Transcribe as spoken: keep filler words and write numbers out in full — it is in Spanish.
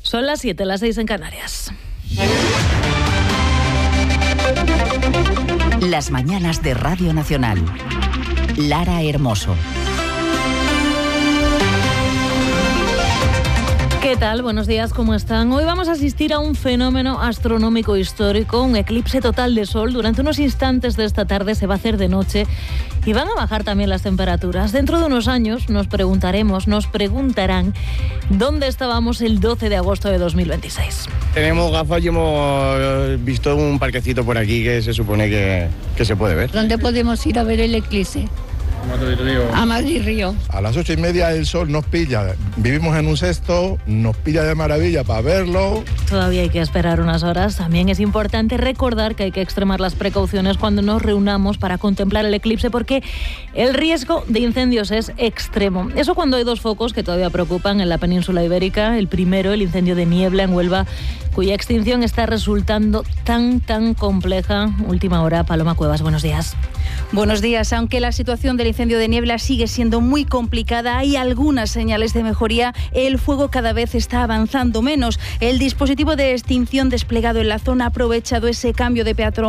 Son las siete, las seis en Canarias. Las mañanas de Radio Nacional. Lara Hermoso. ¿Qué tal? Buenos días, ¿cómo están? Hoy vamos a asistir a un fenómeno astronómico histórico, un eclipse total de sol. Durante unos instantes de esta tarde se va a hacer de noche y van a bajar también las temperaturas. Dentro de unos años nos preguntaremos, nos preguntarán dónde estábamos el doce de agosto de dos mil veintiséis. Tenemos gafas y hemos visto un parquecito por aquí que se supone que, que se puede ver. ¿Dónde podemos ir a ver el eclipse? Madrid-Río. A Madrid-Río. A las ocho y media el sol nos pilla. Vivimos en un cesto, nos pilla de maravilla para verlo. Todavía hay que esperar unas horas. También es importante recordar que hay que extremar las precauciones cuando nos reunamos para contemplar el eclipse, porque el riesgo de incendios es extremo. Eso cuando hay dos focos que todavía preocupan en la península ibérica. El primero, el incendio de Niebla en Huelva, cuya extinción está resultando tan, tan compleja. Última hora, Paloma Cuevas, buenos días. Buenos días. Aunque la situación del incendio de Niebla sigue siendo muy complicada, hay algunas señales de mejoría. El fuego cada vez está avanzando menos. El dispositivo de extinción desplegado en la zona ha aprovechado ese cambio de patrón